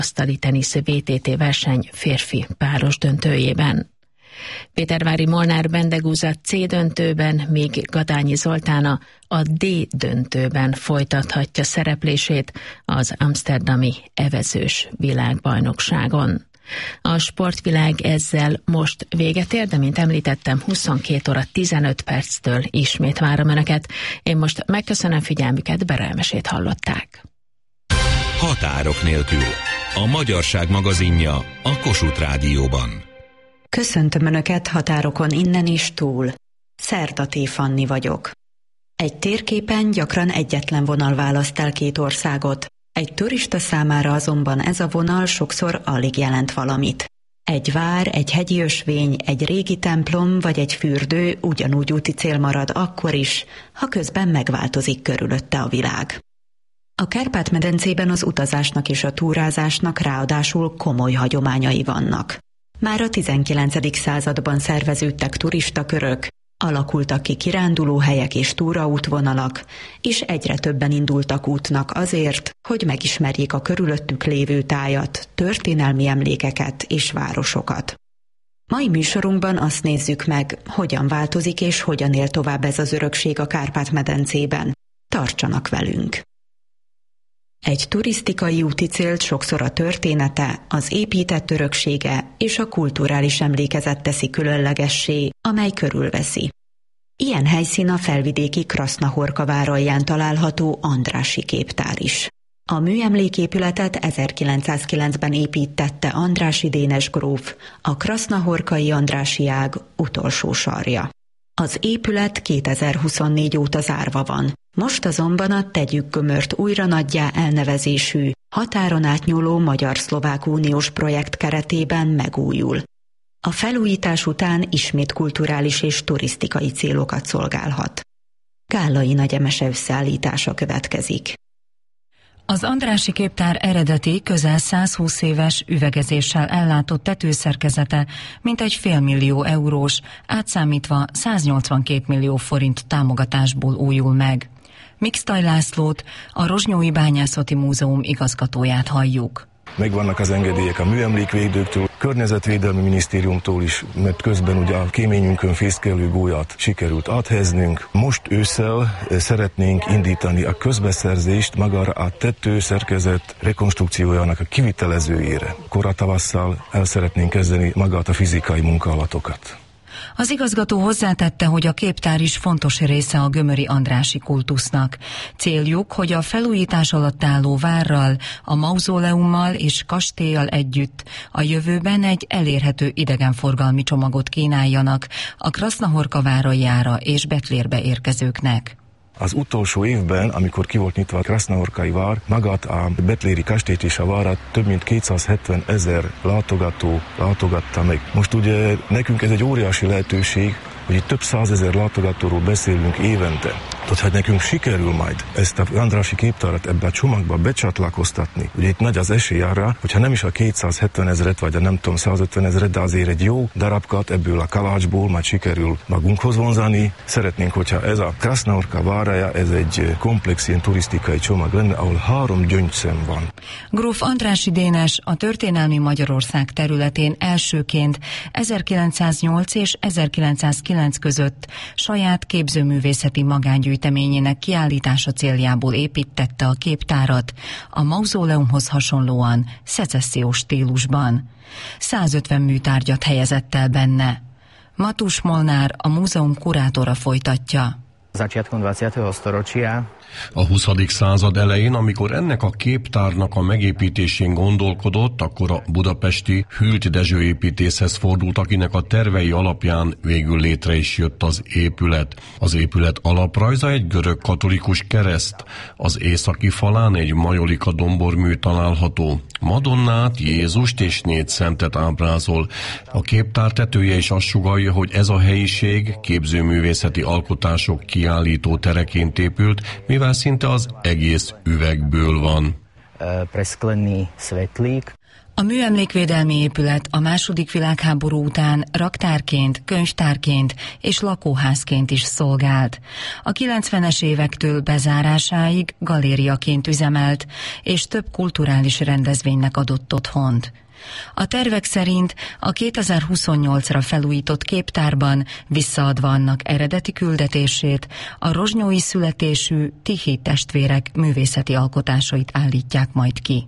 asztali tenisz VTT verseny férfi páros döntőjében. Pétervári Molnár Bendegúza C döntőben, míg Gadányi Zoltána a D döntőben folytathatja szereplését az amszterdami evezős világbajnokságon. A sportvilág ezzel most véget ér, de mint említettem, 22 óra 15 perctől ismét várom Önöket. Én most megköszönöm figyelmüket, Bera Emesét hallották. Határok nélkül. A Magyarság magazinja a Kossuth Rádióban. Köszöntöm Önöket határokon innen is túl. Szerdaté Fanni vagyok. Egy térképen gyakran egyetlen vonal választ el két országot. Egy turista számára azonban ez a vonal sokszor alig jelent valamit. Egy vár, egy hegyi ösvény, egy régi templom vagy egy fürdő ugyanúgy úti cél marad akkor is, ha közben megváltozik körülötte a világ. A Kárpát-medencében az utazásnak és a túrázásnak ráadásul komoly hagyományai vannak. Már a 19. században szerveződtek turistakörök, alakultak ki kirándulóhelyek és túraútvonalak, és egyre többen indultak útnak azért, hogy megismerjék a körülöttük lévő tájat, történelmi emlékeket és városokat. Mai műsorunkban azt nézzük meg, hogyan változik és hogyan él tovább ez az örökség a Kárpát-medencében. Tartsanak velünk! Egy turisztikai úti célt sokszor a története, az épített öröksége és a kulturális emlékezet teszi különlegessé, amely körülveszi. Ilyen helyszín a felvidéki Krasznahorka vár alján található Andrássy képtár is. A műemléképületet 1909-ben építtette Andrássy Dénes gróf, a krasznahorkai Andrássy ág utolsó sarja. Az épület 2024 óta zárva van. Most azonban a Tegyük Gömört újra nagyjá elnevezésű, határon átnyúló magyar-szlovák uniós projekt keretében megújul. A felújítás után ismét kulturális és turisztikai célokat szolgálhat. Gállai Nagy Emese összeállítása következik. Az Andrássy képtár eredeti, közel 120 éves üvegezéssel ellátott tetőszerkezete mintegy $500 millió eurós, átszámítva 182 millió forint támogatásból újul meg. Mixtaj Lászlót, a Rozsnyói Bányászati Múzeum igazgatóját halljuk. Megvannak az engedélyek a műemlékvédőktől, Környezetvédelmi Minisztériumtól is, mert közben ugye a kéményünkön fészkelő gólyát sikerült áthelyeznünk. Most ősszel szeretnénk indítani a közbeszerzést magára a tetőszerkezet rekonstrukciójának a kivitelezőjére. Kora tavasszal el szeretnénk kezdeni magát a fizikai munkálatokat. Az igazgató hozzátette, hogy a képtár is fontos része a gömöri Andrássy kultusznak. Céljuk, hogy a felújítás alatt álló várral, a mauzóleummal és kastélyal együtt a jövőben egy elérhető idegenforgalmi csomagot kínáljanak a Krasznahorka váraljára és Betlérbe érkezőknek. Az utolsó évben, amikor ki volt nyitva a krasznahorkai vár, magát a betléri kastélyt és a várat több mint 270 000 látogató látogatta meg. Most ugye nekünk ez egy óriási lehetőség, hogy itt több 100 000 látogatóról beszélünk évente. Tehát nekünk sikerül majd ezt a Andrássy képtárat ebbe a csomagba becsatlakoztatni. Ugye itt nagy az esély arra, hogyha nem is a 270 000 vagy a nem tudom 150 000, de azért egy jó darabkat ebből a kalácsból majd sikerül magunkhoz vonzani. Szeretnénk, hogyha ez a Krasznahorka várája, ez egy komplex ilyen turisztikai csomag lenne, ahol 3 gyöngyszem van. Gróf Andrássy Dénes a történelmi Magyarország területén elsőként 1908 és 1909 között saját képzőművészeti magángyűjteményének kiállítása céljából építtette a képtárat, a mauzóleumhoz hasonlóan szecessziós stílusban. 150 műtárgyat helyezett el benne. Matus Molnár, a múzeum kurátora folytatja. Začiatkom 20. storočia. A 20. század elején, amikor ennek a képtárnak a megépítésén gondolkodott, akkor a budapesti Hült Dezső építészhez fordult, akinek a tervei alapján végül létre is jött az épület. Az épület alaprajza egy görög katolikus kereszt. Az északi falán egy majolika dombormű található. Madonnát, Jézust és 4 szentet ábrázol. A képtár tetője is azt sugallja, hogy ez a helyiség képzőművészeti alkotások kiállító tereként épült, mivel szinte az egész üvegből van. Presklený svetlík. A műemlékvédelmi épület a II. Világháború után raktárként, könyvtárként és lakóházként is szolgált. A 90-es évektől bezárásáig galériaként üzemelt, és több kulturális rendezvénynek adott otthont. A tervek szerint a 2028-ra felújított képtárban, visszaadva annak eredeti küldetését, a rozsnyói születésű Tichy testvérek művészeti alkotásait állítják majd ki.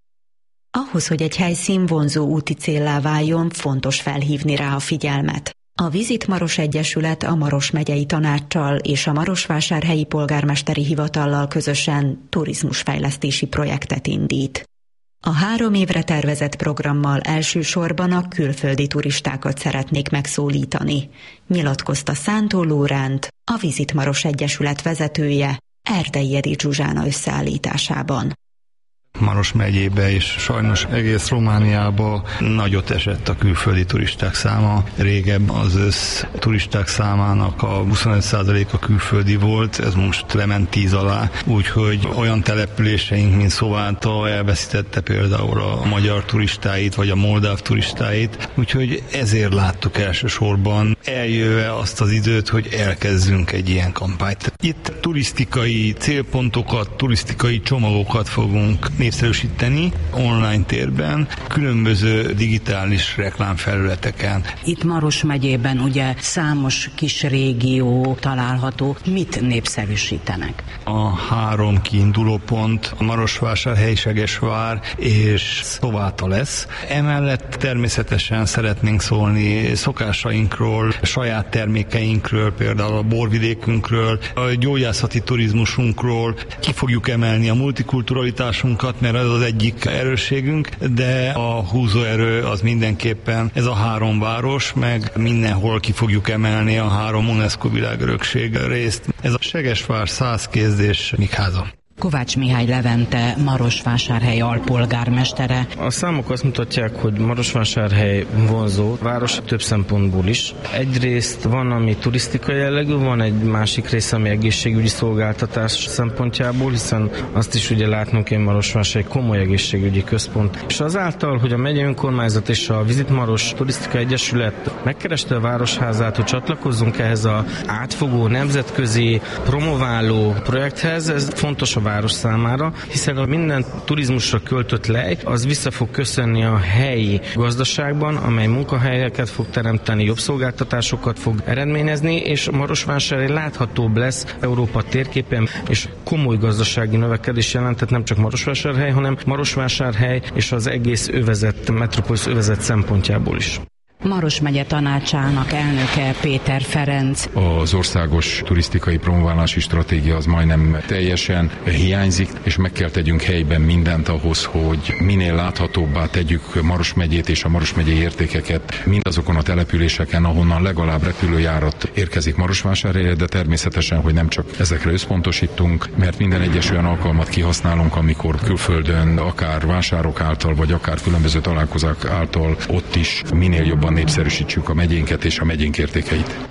Ahhoz, hogy egy helyszín vonzó úti céllá váljon, fontos felhívni rá a figyelmet. A Visit Maros Egyesület a Maros megyei tanáccsal és a Marosvásárhelyi polgármesteri hivatallal közösen turizmusfejlesztési projektet indít. A 3 évre tervezett programmal elsősorban a külföldi turistákat szeretnék megszólítani, nyilatkozta Szántó Lóránt, a Visit Maros Egyesület vezetője Erdei Edith Zsuzsána összeállításában. Maros megyébe és sajnos egész Romániába nagyot esett a külföldi turisták száma. Régebb az össz turisták számának a 25%-a külföldi volt, ez most lement 10 alá, úgyhogy olyan településeink, mint Szováta elveszítette például a magyar turistáit, vagy a moldáv turistáit, úgyhogy ezért láttuk elsősorban eljöve azt az időt, hogy elkezdünk egy ilyen kampányt. Itt turisztikai célpontokat, turisztikai csomagokat fogunk népszerűsíteni online térben, különböző digitális reklámfelületeken. Itt Maros megyében ugye számos kis régió található. Mit népszerűsítenek? A 3 kiinduló pont a Marosvásárhely, Segesvár és Szováta lesz. Emellett természetesen szeretnénk szólni szokásainkról, saját termékeinkről, például a borvidékünkről, a gyógyászati turizmusunkról. Ki fogjuk emelni a multikulturalitásunkat, mert ez az egyik erősségünk, de a húzóerő az mindenképpen ez a 3 város, meg mindenhol ki fogjuk emelni a 3 UNESCO világörökség részt. Ez a Segesvár, Szászkézd és Mikháza. Kovács Mihály Levente, Marosvásárhely alpolgármestere. A számok azt mutatják, hogy Marosvásárhely vonzó város több szempontból is. Egyrészt van, ami turisztikai jellegű, van egy másik része, ami egészségügyi szolgáltatás szempontjából, hiszen azt is ugye látnunk, hogy Marosvásárhely komoly egészségügyi központ. És azáltal, hogy a megyei önkormányzat és a Visit Maros Turisztikai Egyesület megkereste a városházát, hogy csatlakozzunk ehhez az átfogó nemzetközi promováló projekthez, ez fontos a város számára, hiszen a minden turizmusra költött lej, az vissza fog köszönni a helyi gazdaságban, amely munkahelyeket fog teremteni, jobb szolgáltatásokat fog eredményezni, és Marosvásárhely láthatóbb lesz Európa térképen, és komoly gazdasági növekedés jelentett nem csak Marosvásárhely, hanem Marosvásárhely és az egész övezet, metropolisz övezet szempontjából is. Maros megye tanácsának elnöke Péter Ferenc. Az országos turisztikai promoválási stratégia az majdnem teljesen hiányzik, és meg kell tegyünk helyben mindent ahhoz, hogy minél láthatóbbá tegyük Maros megyét és a Maros megyei értékeket mindazokon a településeken, ahonnan legalább repülőjárat érkezik Marosvásárhelyre, de természetesen, hogy nem csak ezekre összpontosítunk, mert minden egyes olyan alkalmat kihasználunk, amikor külföldön, akár vásárok által, vagy akár különböző találkozók által ott is minél jobban népszerűsítsük a megyénket és a megyénk értékeit.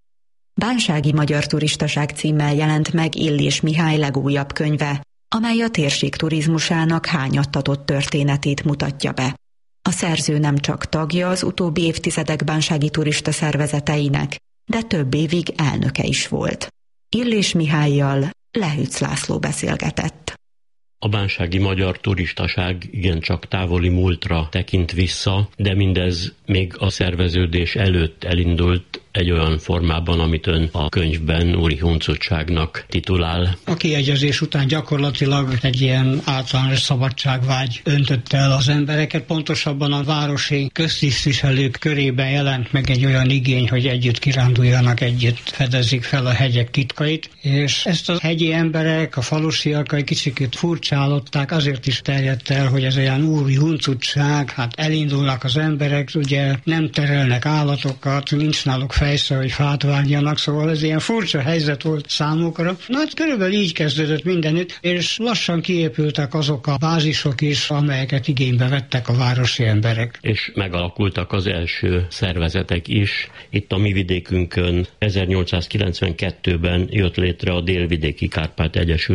Bánsági magyar turistaság címmel jelent meg Illés Mihály legújabb könyve, amely a térség turizmusának hányattatott történetét mutatja be. A szerző nem csak tagja az utóbbi évtizedek bánsági turista szervezeteinek, de több évig elnöke is volt. Illés Mihállyal Lehűc László beszélgetett. A bánsági magyar turistaság igencsak távoli múltra tekint vissza, de mindez még a szerveződés előtt elindult egy olyan formában, amit ön a könyvben úri huncutságnak titulál. A kiegyezés után gyakorlatilag egy ilyen általános szabadságvágy öntötte el az embereket, pontosabban a városi köztisztviselők körében jelent meg egy olyan igény, hogy együtt kiránduljanak, együtt fedezik fel a hegyek titkait, és ezt a hegyi emberek, a falusiak egy kicsit furcsálották, azért is terjedt el, hogy ez olyan úri huncutság, hát elindulnak az emberek, ugye nem terelnek állatokat, nincs náluk fejsze, hogy fát vágjanak, szóval ez ilyen furcsa helyzet volt számukra. Na hát körülbelül így kezdődött mindenütt, és lassan kiépültek azok a bázisok is, amelyeket igénybe vettek a városi emberek. És megalakultak az első szervezetek is. Itt a mi vidékünkön 1892-ben jött létre a Délvidéki Kárpát Egyesület.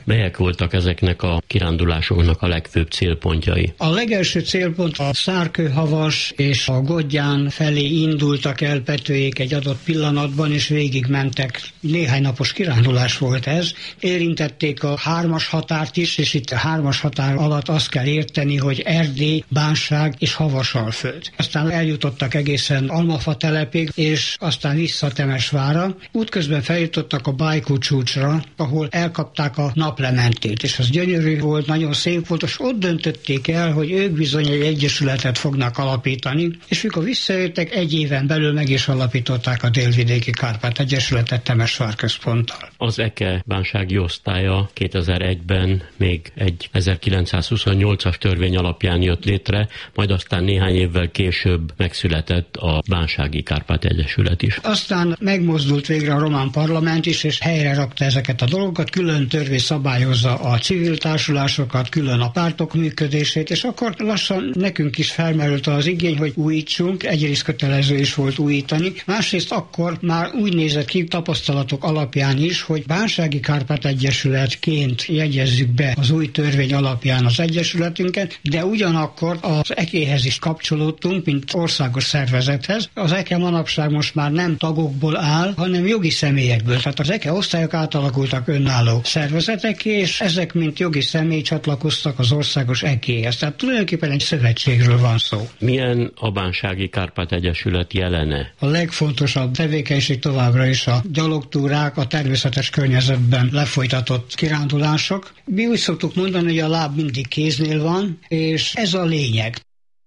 Melyek voltak ezeknek a kirándulásoknak a legfőbb célpontjai? A legelső célpont a Szárkőhavas és a Godján felé indultak el Petőék egy adott pillanatban, és végigmentek. Néhány napos kirándulás volt ez. Érintették a 3-as határt is, és itt a 3-as határ alatt azt kell érteni, hogy Erdély, Bánság és Havasalföld. Aztán eljutottak egészen Almafa telepig, és aztán vissza Temesvárra. Útközben feljutottak a Bajkú csúcsra, ahol elkapták a naplementét, és az gyönyörű volt, nagyon szép volt, és ott döntötték el, hogy ők bizony egy egyesületet fognak alapítani, és mikor visszajöttek, egy éven belül meg is alapították a Délvidéki Kárpát Egyesületet Temesvár központtal. Az EKE bánsági osztálya 2001-ben még egy 1928-as törvény alapján jött létre, majd aztán néhány évvel később megszületett a Bánsági Kárpát Egyesület is. Aztán megmozdult végre a román parlament is, és helyre rakta ezeket a dolgokat, külön törvény szabályozza a civil társulásokat, külön a pártok működését, és akkor lassan nekünk is felmerült az igény, hogy újítsunk, egyrészt kötelező is volt újítani, másrészt akkor már úgy nézett ki tapasztalatok alapján is, hogy Bánsági Kárpát Egyesületként jegyezzük be az új törvény alapján az egyesületünket, de ugyanakkor az EKE-hez is kapcsolódtunk, mint országos szervezethez. Az EKE manapság most már nem tagokból áll, hanem jogi személyekből. Tehát az EKE osztályok átalakultak önálló szervezetek, és ezek mint jogi személy csatlakoztak az országos EKE-hez. Tehát tulajdonképpen egy szövetségről van szó. Milyen a Bánsági Kárpát Egyesület jelene? A legfontosabb tevékenység továbbra is a gyalogtúrák, a természetes környezetben lefolytatott kirándulások. Mi úgy szoktuk mondani, hogy a láb mindig kéznél van, és ez a lényeg.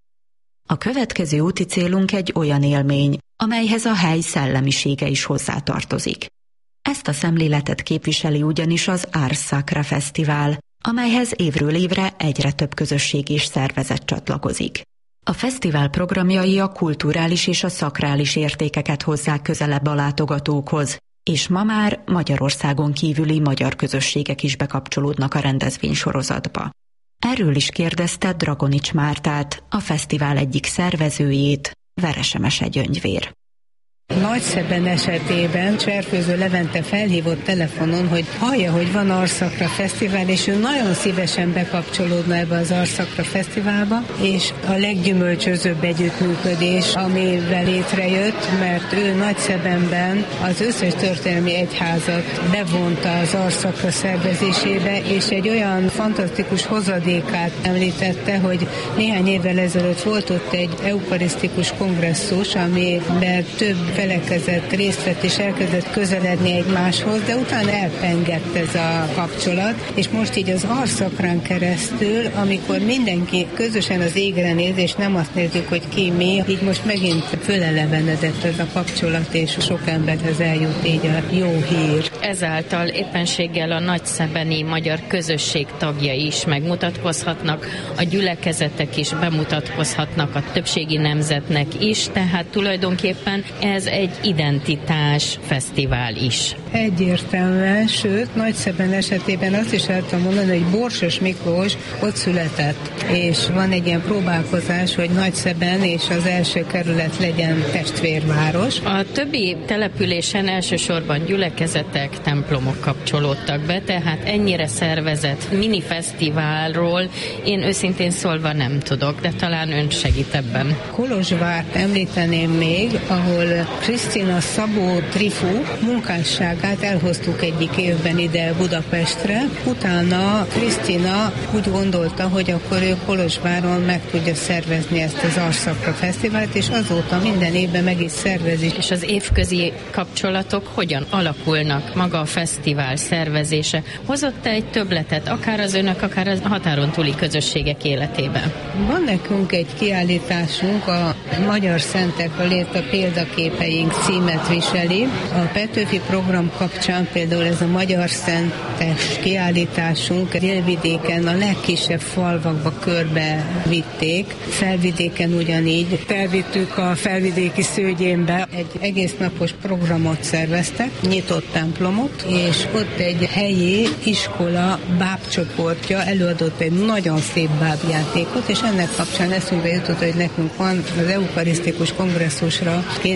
A következő úti célunk egy olyan élmény, amelyhez a hely szellemisége is hozzátartozik. Ezt a szemléletet képviseli ugyanis az Ars Sacra Fesztivál, amelyhez évről évre egyre több közösség és szervezet csatlakozik. A fesztivál programjai a kulturális és a szakrális értékeket hozzák közelebb a látogatókhoz, és ma már Magyarországon kívüli magyar közösségek is bekapcsolódnak a rendezvénysorozatba. Erről is kérdezte Dragonics Mártát, a fesztivál egyik szervezőjét, Veresemese Gyöngyvér. Nagyszeben esetében Cserfőző Levente felhívott telefonon, hogy hallja, hogy van Ars Sacra Fesztivál, és ő nagyon szívesen bekapcsolódna ebbe az Ars Sacra Fesztiválba, és a leggyümölcsözőbb együttműködés, amivel létrejött, mert ő Nagyszebenben az összes történelmi egyházat bevonta az Ars Sacra szervezésébe, és egy olyan fantasztikus hozadékát említette, hogy néhány évvel ezelőtt volt ott egy eukarisztikus kongresszus, amiben több felekezett, részt vett és elkezdett közeledni egymáshoz, de utána elpengett ez a kapcsolat, és most így az Ars Sacrán keresztül, amikor mindenki közösen az égre néz, és nem azt nézzük, hogy ki mi, így most megint fölelevenedett ez a kapcsolat, és sok emberhez eljut így a jó hír. Ezáltal éppenséggel a nagyszebeni magyar közösség tagjai is megmutatkozhatnak, a gyülekezetek is bemutatkozhatnak a többségi nemzetnek is, tehát tulajdonképpen ez egy identitás fesztivál is. Egyértelműen, sőt, Nagyszeben esetében azt is el tudom mondani, hogy Borsos Miklós ott született, és van egy ilyen próbálkozás, hogy Nagyszeben és az első kerület legyen testvérváros. A többi településen elsősorban gyülekezetek, templomok kapcsolódtak be, tehát ennyire szervezett minifesztiválról én őszintén szólva nem tudok, de talán ön segít ebben. Kolozsvárt említeném még, ahol Krisztina Szabó Trifú munkásságát elhoztuk egyik évben ide Budapestre. Utána Krisztina úgy gondolta, hogy akkor ő Kolozsváron meg tudja szervezni ezt az Ars Sacra Fesztivált, és azóta minden évben meg is szervezi. És az évközi kapcsolatok hogyan alakulnak, maga a fesztivál szervezése? Hozott-e egy többletet, akár az önök, akár a határon túli közösségek életében? Van nekünk egy kiállításunk, a Magyar Szentek a példaképeink címet viseli. A Petőfi program kapcsán például ez a Magyar Szentes kiállításunk Délvidéken a legkisebb falvakba körbe vitték. Felvidéken ugyanígy felvittük a felvidéki Szőgyénbe. Egy egész napos programot szerveztek, nyitott templomot, és ott egy helyi iskola bábcsoportja előadott egy nagyon szép bábjátékot, és ennek kapcsán eszünkbe jutott, hogy nekünk van az eukarisztikus kongresszusra készített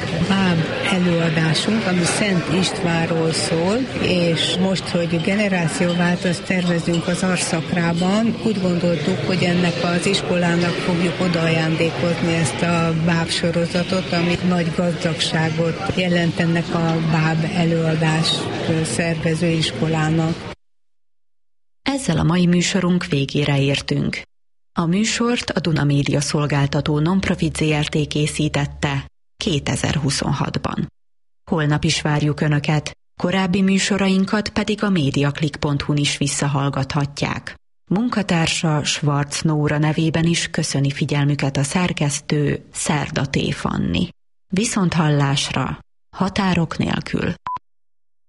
báb előadásunk, ami Szent Istvánról szól, és most, hogy generációváltást tervezünk az Arszakrában, úgy gondoltuk, hogy ennek az iskolának fogjuk odaajándékozni ezt a báb sorozatot, ami nagy gazdagságot jelent ennek a báb előadás szervező iskolának. Ezzel a mai műsorunk végére értünk. A műsort a Duna Média Szolgáltató Nonprofit Zrt. Készítette 2026-ban. Holnap is várjuk Önöket, korábbi műsorainkat pedig a mediaclick.hu-n is visszahallgathatják. Munkatársa Schwarz Nóra nevében is köszöni figyelmüket a szerkesztő Szerdaté Fanni. Viszonthallásra, határok nélkül.